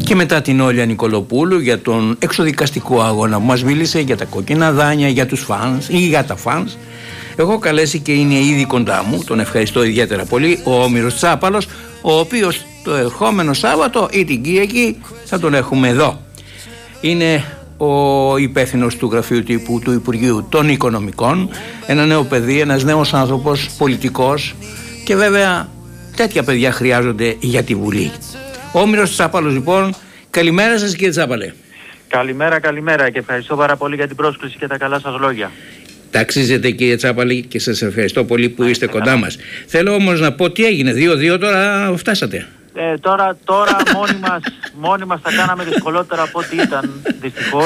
Και μετά την Όλια Νικολοπούλου για τον εξοδικαστικό αγώνα που μας μίλησε, για τα κόκκινα δάνεια, για τους φανς ή για τα φανς. Εγώ καλέσει και είναι ήδη κοντά μου, τον ευχαριστώ ιδιαίτερα πολύ, ο Όμηρος Τσάπαλος, ο οποίος το ερχόμενο Σάββατο ή την Κυριακή θα τον έχουμε εδώ. Είναι ο υπεύθυνος του γραφείου τύπου του Υπουργείου των Οικονομικών, ένα νέο παιδί, ένας νέος άνθρωπος, πολιτικός, και βέβαια τέτοια παιδιά χρειάζονται για τη Βουλή. Ο Όμηρος Τσάπαλος λοιπόν, καλημέρα σας κύριε Τσάπαλε. Καλημέρα και ευχαριστώ πάρα πολύ για την πρόσκληση και τα καλά σας λόγια. Τα αξίζετε κύριε Τσάπαλη και σας ευχαριστώ πολύ που είστε κοντά μας. Θέλω όμως να πω τι έγινε, 2-2 τώρα φτάσατε. Τώρα μόνοι μας τα κάναμε δυσκολότερα από ό,τι ήταν δυστυχώς,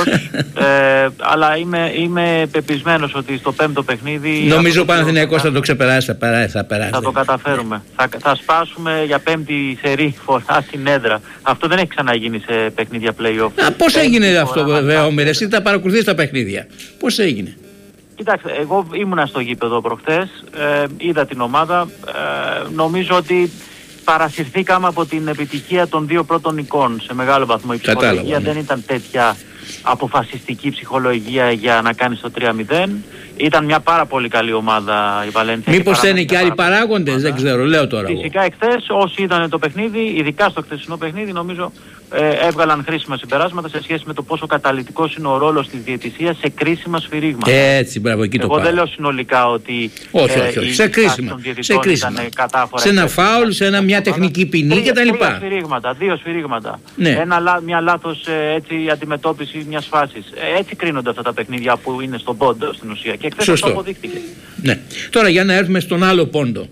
αλλά είμαι πεπισμένος ότι στο πέμπτο παιχνίδι νομίζω ο Παναθηναϊκός θα το ξεπεράσει, θα περάσει. Θα το καταφέρουμε, θα σπάσουμε για πέμπτη σερί φορά την έδρα. Αυτό δεν έχει ξαναγίνει σε παιχνίδια play-off. Πώς έγινε αυτό βέβαια Όμηρε, εσύ τα παρακολουθείς τα παιχνίδια, πώς έγινε? Κοιτάξτε, εγώ ήμουνα στο γήπεδο προχθές, είδα την ομάδα, νομίζω ότι παρασυρθήκαμε από την επιτυχία των δύο πρώτων εικόνων σε μεγάλο βαθμό. Η ψυχολογία δεν ήταν τέτοια αποφασιστική ψυχολογία για να κάνει το 3-0. Ήταν μια πάρα πολύ καλή ομάδα η Βαλένθια. Μήπως είναι και άλλοι παράγοντες, δεν ξέρω, λέω τώρα. Φυσικά εχθές όσοι είδαν το παιχνίδι, ειδικά στο χθεσινό παιχνίδι, νομίζω έβγαλαν χρήσιμα συμπεράσματα σε σχέση με το πόσο καταλυτικός είναι ο ρόλος της διαιτησίας σε κρίσιμα σφυρίγματα. Έτσι, μπράβο, εκεί το πάω. Εγώ δεν λέω συνολικά ότι όχι. Σε κρίσιμα. Ήταν κατάφορα. Σε ένα φάουλ, σε μια τεχνική ποινή κτλ. Δύο σφυρίγματα. Ναι. Μια λάθος αντιμετώπιση μιας φάσης. Έτσι κρίνονται αυτά τα παιχνίδια που είναι στον πόντο στην ουσία. Και χθες το αποδείχτηκε. Ναι. Τώρα για να έρθουμε στον άλλο πόντο.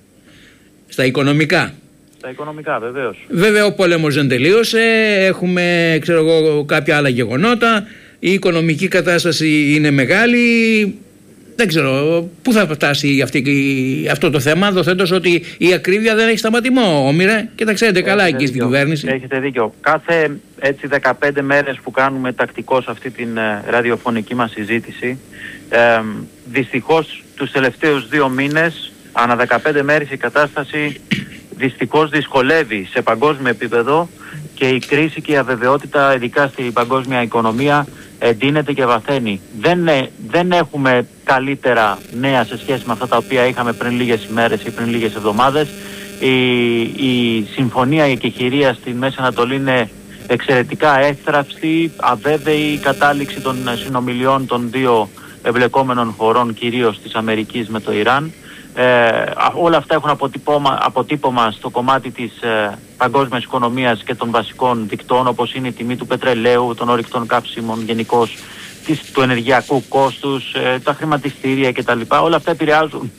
Στα οικονομικά. Τα οικονομικά, βεβαίως. Βέβαια ο πόλεμος δεν τελείωσε, έχουμε κάποια άλλα γεγονότα, η οικονομική κατάσταση είναι μεγάλη, δεν ξέρω πού θα φτάσει αυτό το θέμα, δοθέντως ότι η ακρίβεια δεν έχει σταματημό, Όμηρε, και τα ξέρετε καλά εκεί στην κυβέρνηση. Έχετε δίκιο. Κάθε 15 μέρες που κάνουμε τακτικώς αυτή την ραδιοφωνική μας συζήτηση, δυστυχώς τους τελευταίους 2 μήνες, ανά 15 μέρες η κατάσταση δυστυχώς δυσκολεύει σε παγκόσμιο επίπεδο και η κρίση και η αβεβαιότητα, ειδικά στην παγκόσμια οικονομία, εντείνεται και βαθαίνει. Δεν έχουμε καλύτερα νέα σε σχέση με αυτά τα οποία είχαμε πριν λίγες ημέρες ή πριν λίγες εβδομάδες. Η συμφωνία, η εκεχηρία στη Μέση Ανατολή είναι εξαιρετικά εύθραυστη, αβέβαιη, η κατάληξη των συνομιλιών των δύο εμπλεκόμενων χωρών, κυρίως της Αμερικής με το Ιράν. Όλα αυτά έχουν αποτύπωμα στο κομμάτι της παγκόσμιας οικονομίας και των βασικών δικτών, όπως είναι η τιμή του πετρελαίου, των ορυκτών καύσιμων γενικώς, του ενεργειακού κόστους, τα χρηματιστήρια κτλ. Όλα αυτά επηρεάζουν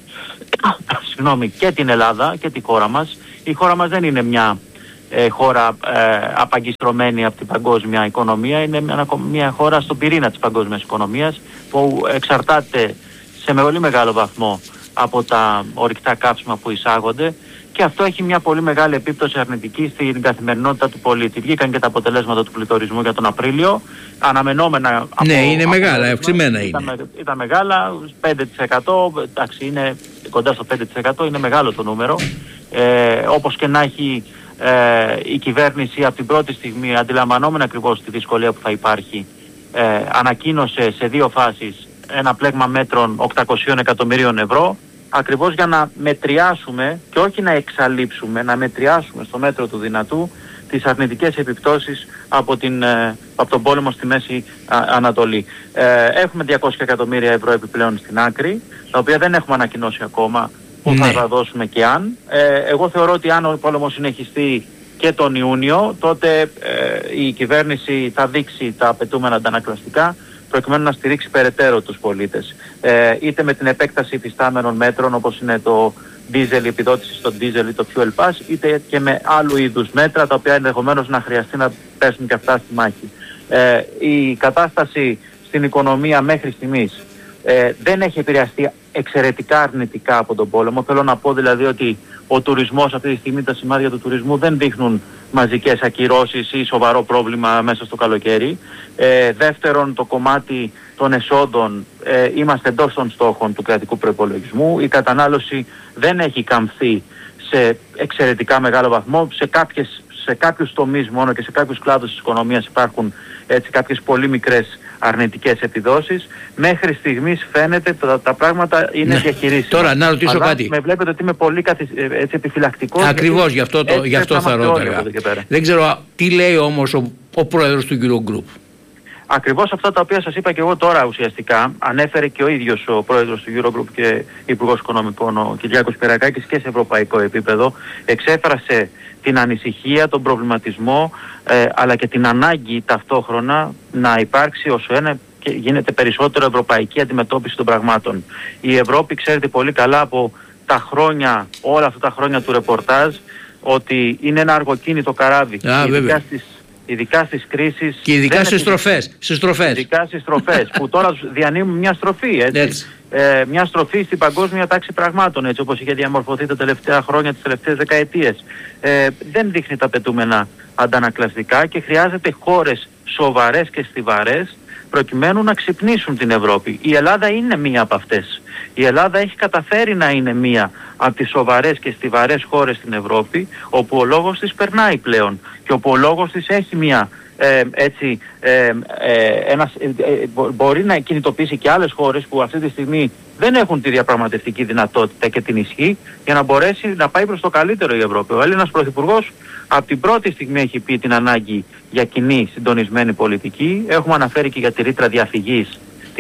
και την Ελλάδα και τη χώρα μας. Η χώρα μας δεν είναι μια χώρα απαγκιστρωμένη από την παγκόσμια οικονομία, είναι μια χώρα στον πυρήνα της παγκόσμιας οικονομίας που εξαρτάται σε πολύ μεγάλο βαθμό από τα ορυκτά καύσιμα που εισάγονται, και αυτό έχει μια πολύ μεγάλη επίπτωση αρνητική στην καθημερινότητα του πολίτη. Βγήκαν και τα αποτελέσματα του πληθωρισμού για τον Απρίλιο, αναμενόμενα. Ναι, είναι μεγάλα, αυξημένα είναι. Ήταν μεγάλα, 5%, εντάξει, είναι κοντά στο 5%, είναι μεγάλο το νούμερο. Όπως και να έχει, η κυβέρνηση από την πρώτη στιγμή, αντιλαμβανόμενα ακριβώς τη δυσκολία που θα υπάρχει, ανακοίνωσε σε 2 φάσεις ένα πλέγμα μέτρων 800 εκατομμυρίων ευρώ, ακριβώς για να μετριάσουμε και όχι να εξαλείψουμε, να μετριάσουμε στο μέτρο του δυνατού τις αρνητικές επιπτώσεις από τον πόλεμο στη Μέση Ανατολή. Έχουμε 200 εκατομμύρια ευρώ επιπλέον στην άκρη, τα οποία δεν έχουμε ανακοινώσει ακόμα που θα τα δώσουμε και αν. Εγώ θεωρώ ότι αν ο πόλεμος συνεχιστεί και τον Ιούνιο, τότε η κυβέρνηση θα δείξει τα απαιτούμενα αντανακλαστικά προκειμένου να στηρίξει περαιτέρω τους πολίτες. Είτε με την επέκταση υφιστάμενων μέτρων, όπως είναι το diesel, η επιδότηση στο diesel ή το fuel pass, είτε και με άλλου είδους μέτρα, τα οποία ενδεχομένως να χρειαστεί να πέσουν και αυτά στη μάχη. Η κατάσταση στην οικονομία μέχρι στιγμής δεν έχει επηρεαστεί εξαιρετικά αρνητικά από τον πόλεμο. Θέλω να πω δηλαδή ότι ο τουρισμός αυτή τη στιγμή, τα σημάδια του τουρισμού δεν δείχνουν μαζικές ακυρώσεις ή σοβαρό πρόβλημα μέσα στο καλοκαίρι. Δεύτερον, το κομμάτι των εσόδων, είμαστε εντός των στόχων του κρατικού προϋπολογισμού. Η κατανάλωση δεν έχει καμφθεί σε εξαιρετικά μεγάλο βαθμό. Σε κάποιους τομείς μόνο και σε κάποιους κλάδους της οικονομίας υπάρχουν έτσι κάποιες πολύ μικρές αρνητικές επιδόσεις. Μέχρι στιγμής φαίνεται τα πράγματα είναι διαχειρίσιμα. Τώρα να ρωτήσω κάτι. Με βλέπετε ότι είμαι πολύ επιφυλακτικός. Ακριβώς, γι' αυτό θα ρώταγα. Δεν ξέρω τι λέει όμως ο πρόεδρος του Eurogroup. Ακριβώς αυτά τα οποία σας είπα και εγώ τώρα ουσιαστικά ανέφερε και ο ίδιος ο πρόεδρος του Eurogroup και Υπουργός Οικονομικών ο Κυριάκος Πυρακάκης και σε ευρωπαϊκό επίπεδο. Εξέφρασε την ανησυχία, τον προβληματισμό αλλά και την ανάγκη ταυτόχρονα να υπάρξει όσο ένα και γίνεται περισσότερο ευρωπαϊκή αντιμετώπιση των πραγμάτων. Η Ευρώπη ξέρετε πολύ καλά από τα χρόνια, όλα αυτά τα χρόνια του ρεπορτάζ, ότι είναι ένα αργοκίνητο καράβι. Ειδικά στις κρίσεις και ειδικά στις στροφές. Ειδικά στις στροφές που τώρα διανύμουν μια στροφή, έτσι. Μια στροφή στην παγκόσμια τάξη πραγμάτων, έτσι όπως είχε διαμορφωθεί τα τελευταία χρόνια, τις τελευταίες δεκαετίες. Δεν δείχνει τα πετούμενα αντανακλαστικά και χρειάζεται χώρες σοβαρές και στιβαρές προκειμένου να ξυπνήσουν την Ευρώπη. Η Ελλάδα είναι μία από αυτές. Η Ελλάδα έχει καταφέρει να είναι μία από τις σοβαρές και στιβαρές χώρες στην Ευρώπη, όπου ο λόγος της περνάει πλέον και όπου ο λόγος της έχει μία μπορεί να κινητοποιήσει και άλλες χώρες που αυτή τη στιγμή δεν έχουν τη διαπραγματευτική δυνατότητα και την ισχύ για να μπορέσει να πάει προς το καλύτερο η Ευρώπη. Ο Έλληνας Πρωθυπουργός από την πρώτη στιγμή έχει πει την ανάγκη για κοινή συντονισμένη πολιτική. Έχουμε αναφέρει και για τη ρήτρα διαφυγής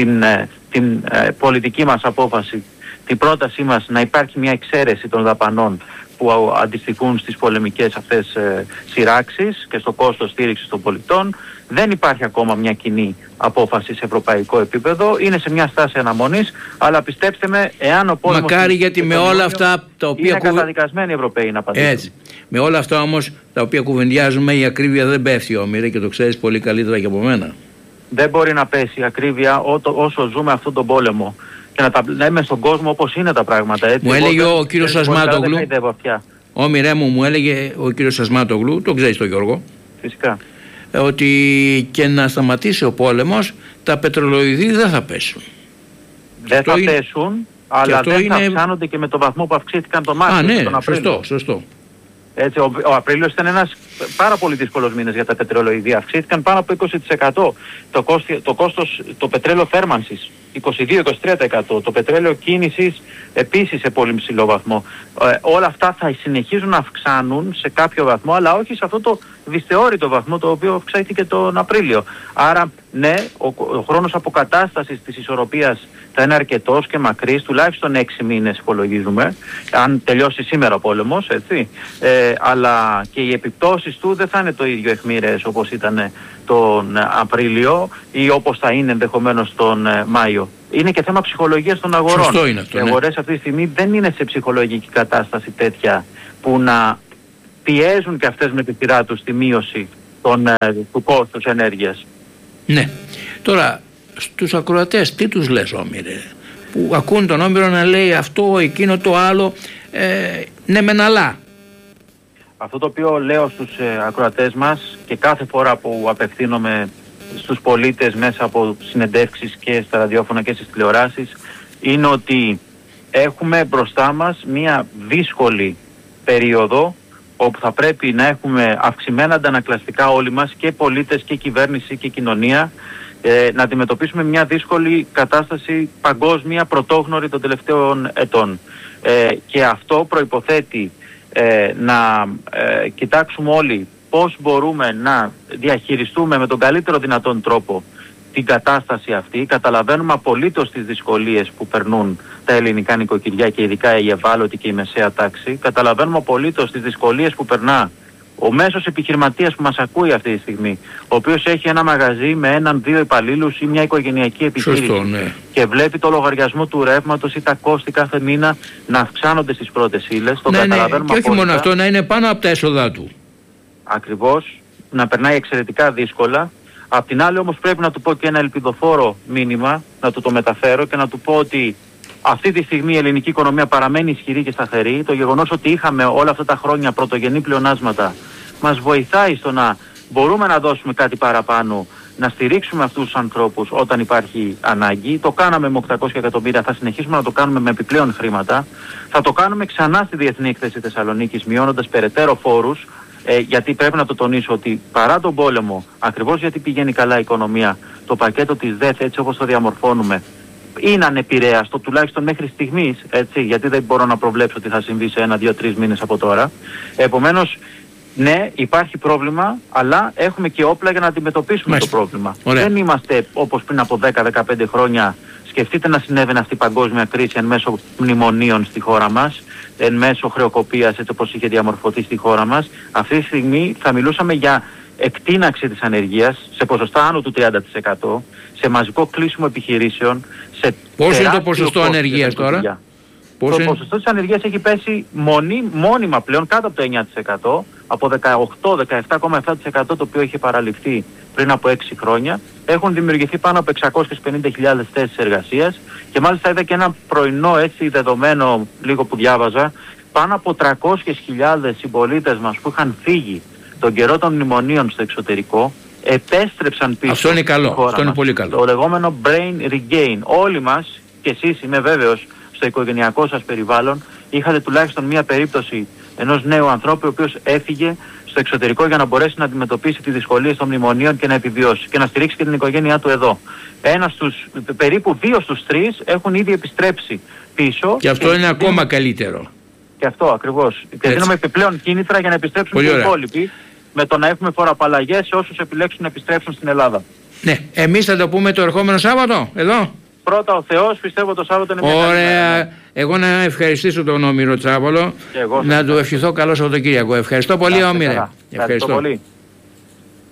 την πολιτική μας απόφαση, την πρότασή μας να υπάρχει μια εξαίρεση των δαπανών που αντιστοιχούν στις πολεμικές αυτές σειράξεις και στο κόστος στήριξης των πολιτών. Δεν υπάρχει ακόμα μια κοινή απόφαση σε ευρωπαϊκό επίπεδο. Είναι σε μια στάση αναμονής, αλλά πιστέψτε με, εάν ο πόλεμος... Μακάρι, γιατί με όλα αυτά τα οποία... Είναι καταδικασμένοι οι Ευρωπαίοι να απαντήσουν. Έτσι. Με όλα αυτά όμως τα οποία κουβεντιάζουμε, η ακρίβεια δεν πέφτει, Όμηρε, και το ξέρεις πολύ καλύτερα και από μένα. Δεν μπορεί να πέσει η ακρίβεια όσο ζούμε αυτόν τον πόλεμο. Και να είμαι στον κόσμο όπως είναι τα πράγματα. Έτσι. Μου έλεγε ο κύριος Ασμάτογλου, Όμηρε μου έλεγε ο κύριος Ασμάτογλου, τον ξέρεις τον Γιώργο, φυσικά, ότι και να σταματήσει ο πόλεμος τα πετρελοειδή δεν θα πέσουν. Δεν θα πέσουν, αλλά δεν θα αυξάνονται και με το βαθμό που αυξήθηκαν τον Μάρτιο και τον Απρίλιο. Σωστό. Έτσι, ο Απρίλιος ήταν ένας πάρα πολύ δύσκολος μήνας για τα πετρελοειδή. Αυξήθηκαν πάνω από 20%. Το κόστος, το πετρέλαιο θέρμανσης 22-23%. Το πετρέλαιο κίνησης επίσης σε πολύ ψηλό βαθμό. Όλα αυτά θα συνεχίζουν να αυξάνουν σε κάποιο βαθμό, αλλά όχι σε αυτό το δυσθεώρητο βαθμό το οποίο αυξήθηκε τον Απρίλιο. Άρα ναι, ο χρόνος αποκατάστασης της ισορροπίας θα είναι αρκετός και μακρύς, τουλάχιστον 6 μήνες υπολογίζουμε, αν τελειώσει σήμερα ο πόλεμος, έτσι. Αλλά και οι επιπτώσεις του δεν θα είναι το ίδιο αιχμήρες όπως ήταν τον Απρίλιο ή όπως θα είναι ενδεχομένως τον Μάιο. Είναι και θέμα ψυχολογίας των αγορών. Σωστό είναι αυτό, οι αγορές αυτή τη στιγμή δεν είναι σε ψυχολογική κατάσταση τέτοια που να πιέζουν και αυτές με τη σειρά τους τη μείωση του κόστους ενέργειας. Ναι. Τώρα, στους ακροατές τι τους λες, Όμηρε, που ακούν τον Όμηρο να λέει αυτό, εκείνο, το άλλο, ναι μεν αλλά? Αυτό το οποίο λέω στους ακροατές μας και κάθε φορά που απευθύνομαι στους πολίτες μέσα από συνεντεύξεις και στα ραδιόφωνα και στις τηλεοράσεις είναι ότι έχουμε μπροστά μας μια δύσκολη περίοδο όπου θα πρέπει να έχουμε αυξημένα αντανακλαστικά όλοι μας, και πολίτες και κυβέρνηση και κοινωνία, να αντιμετωπίσουμε μια δύσκολη κατάσταση παγκόσμια πρωτόγνωρη των τελευταίων ετών. Και αυτό προϋποθέτει να κοιτάξουμε όλοι πώς μπορούμε να διαχειριστούμε με τον καλύτερο δυνατόν τρόπο την κατάσταση αυτή. Καταλαβαίνουμε απολύτως τις δυσκολίες που περνούν τα ελληνικά νοικοκυριά και ειδικά η ευάλωτη και η μεσαία τάξη. Καταλαβαίνουμε απολύτως τις δυσκολίες που περνά ο μέσος επιχειρηματίας που μας ακούει αυτή τη στιγμή, ο οποίος έχει ένα μαγαζί με 1-2 υπαλλήλους ή μια οικογενειακή επιχείρηση. Σωστό, ναι. Και βλέπει το λογαριασμό του ρεύματος ή τα κόστη κάθε μήνα να αυξάνονται στις πρώτες ύλες. Το καταλαβαίνουμε και όχι απόλυτα. μόνο αυτό, να είναι πάνω από τα έσοδα του. Ακριβώς, να περνάει εξαιρετικά δύσκολα. Απ' την άλλη όμως πρέπει να του πω και ένα ελπιδοφόρο μήνυμα, να του το μεταφέρω και να του πω ότι αυτή τη στιγμή η ελληνική οικονομία παραμένει ισχυρή και σταθερή. Το γεγονός ότι είχαμε όλα αυτά τα χρόνια πρωτογενή πλεονάσματα μας βοηθάει στο να μπορούμε να δώσουμε κάτι παραπάνω να στηρίξουμε αυτούς τους ανθρώπους όταν υπάρχει ανάγκη. Το κάναμε με 800 εκατομμύρια, θα συνεχίσουμε να το κάνουμε με επιπλέον χρήματα. Θα το κάνουμε ξανά στη Διεθνή Έκθεση Θεσσαλονίκης, μειώνοντας περαιτέρω φόρους, γιατί πρέπει να το τονίσω ότι παρά τον πόλεμο, ακριβώς γιατί πηγαίνει καλά η οικονομία, το πακέτο της ΔΕΘ έτσι όπως το διαμορφώνουμε είναι ανεπηρέαστο, τουλάχιστον μέχρι στιγμής, έτσι, γιατί δεν μπορώ να προβλέψω τι θα συμβεί σε 1, 2, 3 μήνες από τώρα. Επομένως, ναι, υπάρχει πρόβλημα, αλλά έχουμε και όπλα για να αντιμετωπίσουμε το πρόβλημα. Ωραία. Δεν είμαστε όπως πριν από 10-15 χρόνια. Σκεφτείτε να συνέβαινε αυτή η παγκόσμια κρίση εν μέσω μνημονίων στη χώρα μας, εν μέσω χρεοκοπίας, έτσι όπως είχε διαμορφωθεί στη χώρα μας. Αυτή τη στιγμή θα μιλούσαμε για εκτείναξη της ανεργίας σε ποσοστά άνω του 30%, σε μαζικό κλείσιμο επιχειρήσεων. Πόσο είναι το ποσοστό ανεργίας τώρα? Το ποσοστό της ανεργίας έχει πέσει μόνιμα πλέον κάτω από το 9%, από 18-17,7% το οποίο είχε παραληφθεί πριν από 6 χρόνια. Έχουν δημιουργηθεί πάνω από 650.000 θέσεις εργασίας και μάλιστα είδα και ένα πρωινό έτσι δεδομένο λίγο που διάβαζα, πάνω από 300.000 συμπολίτες μας που είχαν φύγει τον καιρό των μνημονίων στο εξωτερικό επέστρεψαν πίσω. Αυτό είναι καλό, αυτό είναι πολύ καλό. Το λεγόμενο brain regain. Όλοι μας, και εσείς είμαι βέβαιος, στο οικογενειακό σας περιβάλλον, είχατε τουλάχιστον μία περίπτωση ενός νέου ανθρώπου ο οποίος έφυγε στο εξωτερικό για να μπορέσει να αντιμετωπίσει τις δυσκολίες των μνημονίων και να επιβιώσει και να στηρίξει και την οικογένειά του εδώ. Περίπου 2 στους 3 έχουν ήδη επιστρέψει πίσω. Και αυτό είναι ακόμα καλύτερο. Και αυτό ακριβώς. Και δίνουμε επιπλέον κίνητρα για να επιστρέψουν και οι υπόλοιποι, με το να έχουμε φοροαπαλλαγές σε όσους επιλέξουν να επιστρέψουν στην Ελλάδα. Ναι, εμείς θα το πούμε το ερχόμενο Σάββατο, εδώ. Πρώτα ο Θεός, πιστεύω το Σάββατο είναι μια καλή μέρα. Εγώ να ευχαριστήσω τον Όμηρο Τσάβολο, να του ευχηθώ καλό Σαββατοκύριακο. Ευχαριστώ πολύ, Όμηρε. Ευχαριστώ πολύ.